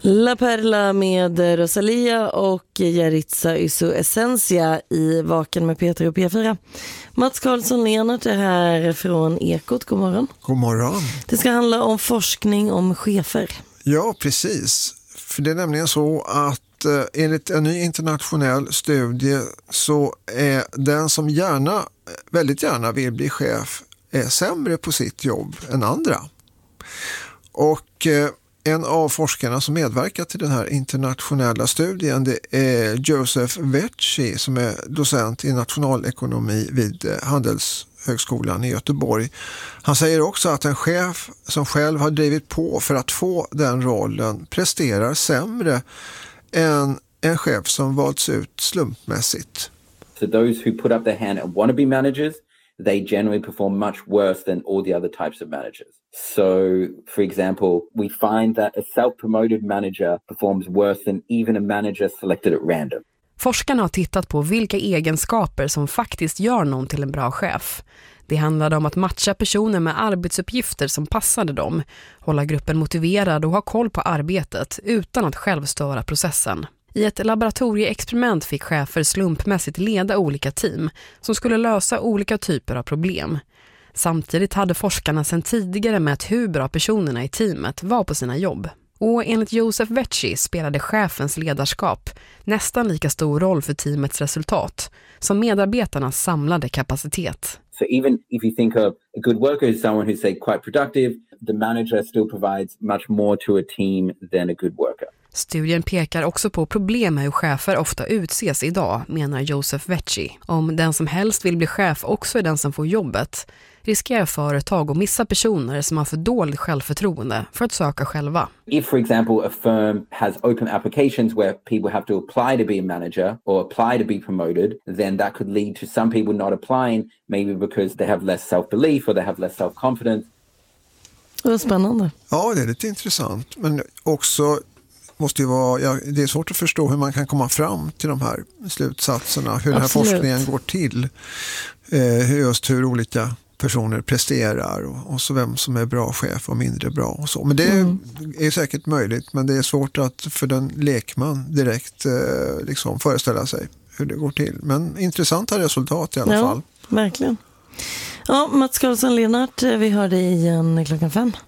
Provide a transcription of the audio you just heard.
La Perla med Rosalia och Yaritza Ysu Essentia i Vaken med Peter och P4. Mats Karlsson-Lenart är här från Ekot. God morgon. God morgon. Det ska handla om forskning om chefer. Ja, precis. För det är nämligen så att enligt en ny internationell studie så är den som väldigt gärna vill bli chef är sämre på sitt jobb än andra. Och en av forskarna som medverkar till den här internationella studien, det är Joseph Vecchi som är docent i nationalekonomi vid Handelshögskolan i Göteborg. Han säger också att en chef som själv har drivit på för att få den rollen presterar sämre än en chef som valts ut slumpmässigt. So those who put up their hand and want to be managers, they generally perform much worse than all the other types of managers. So, for example, we find that a self-promoted manager performs worse than even a manager selected at random. Forskarna har tittat på vilka egenskaper som faktiskt gör någon till en bra chef. Det handlade om att matcha personer med arbetsuppgifter som passade dem, hålla gruppen motiverad och ha koll på arbetet utan att själv störa processen. I ett laboratorieexperiment fick chefer slumpmässigt leda olika team som skulle lösa olika typer av problem. Samtidigt hade forskarna sedan tidigare mätt hur bra personerna i teamet var på sina jobb. Och enligt Joseph Vecchi spelade chefens ledarskap nästan lika stor roll för teamets resultat som medarbetarnas samlade kapacitet. So even if you think of a good worker as someone who's, say, quite productive, the manager still provides much more to a team than a good worker. Studien pekar också på problem med hur chefer ofta utses idag, menar Joseph Vecchi. Om den som helst vill bli chef också är den som får jobbet, riskerar företag att missa personer som har för dåligt självförtroende för att söka själva. If, for example, a firm has open applications where people have to apply to be a manager or apply to be promoted, then that could lead to some people not applying, maybe because they have less self-belief or they have less self-confidence. Det var spännande. Ja, det är lite intressant. Men också måste ju vara, det är svårt att förstå hur man kan komma fram till de här slutsatserna, hur den här forskningen går till, just hur olika personer presterar och så vem som är bra chef och mindre bra och så. Men det är säkert möjligt, men det är svårt att för den lekman direkt liksom föreställa sig hur det går till. Men intressanta resultat i alla fall. Verkligen. Ja, Mats Karlsson-Lenart, vi hör dig igen 5:00.